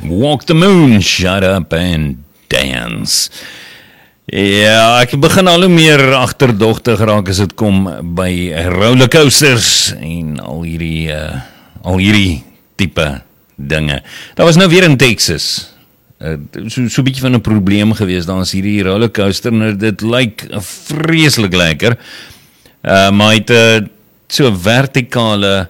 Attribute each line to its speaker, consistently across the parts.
Speaker 1: Walk the moon, shut up and dance. Ja, ek begin al hoe meer agterdogtig raak as dit kom by rollercoasters en al hierdie tipe dinge. Daar was nou weer in Texas so bietjie van 'n probleem gewees. Daar is hierdie rollercoaster en dit lyk vreeslik lekker, maar het so 'n vertikale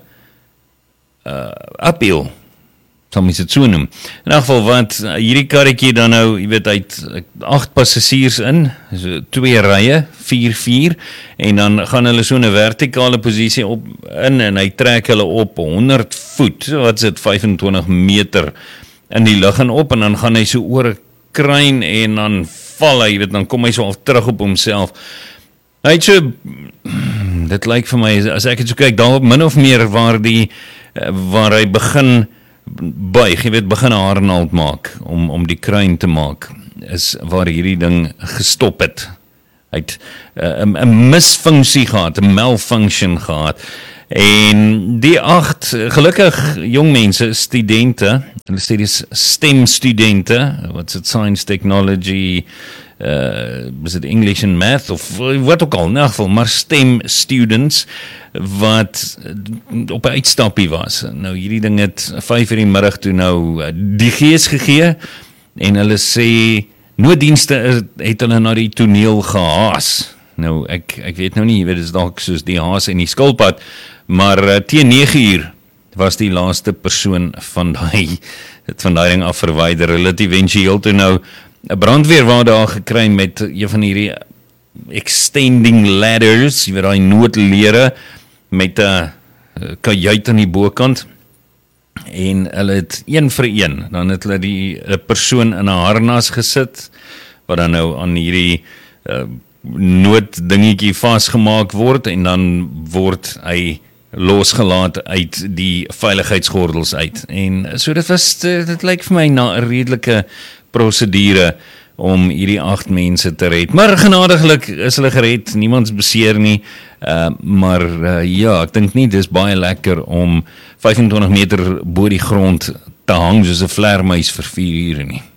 Speaker 1: uphill, sal mens dit so noem. In elk geval, wat hierdie karretjie dan nou, jy weet, hy het 8 passasiers in, so 2 rye, 4, en dan gaan hulle so 'n vertikale posisie in, en hy trek hulle op 100 voet, so wat is dit, 25 meter in die lug en op, en dan gaan hy so oor 'n kruin, en dan val hy, jy weet, dan kom hy so al terug op homself. Hy het so, dit lyk vir my, as ek het so kyk, daar min of meer waar hy begin buig, jy weet, begin 'n haarnaald maak, om die kruin te maak, is waar hierdie ding gestop het. Hy het 'n misfunksie gehad, 'n malfunction gehad, en die 8, gelukkig jong mense, studente, hulle sê dis STEM-studente, what's it, science, technology, is it English and math, of wat ook al, in elk geval, maar STEM students, wat op 'n uitstappie was. Nou, hierdie ding het 5 uur die middag toe nou die gees gegee, en hulle sê, nooddienste het hulle na die toneel gehaas. Nou, ek weet nou nie, jy weet, dit is dalk soos die haas en die skilpad, maar teen 9 uur was die laaste persoon van daai ding af verwyder. Hulle het eventueel toe nou 'n brandweerwa daar gekry met een van hierdie extending ladders, jy weet, daai noodlere met 'n kajuit aan die bokant, en hulle het een vir een, dan het hulle die persoon in 'n harnas gesit, wat dan nou aan hierdie nooddingetjie vasgemaak word, en dan word hy losgelaat uit die veiligheidsgordels uit. En so dit lyk vir my na 'n redelike prosedure om hierdie 8 mense te red. Maar genadiglik is hulle gered, niemands beseer nie, maar ja, ek dink nie, dis baie lekker om 25 meter bo die grond te hang soos 'n vleermuis vir 4 ure nie.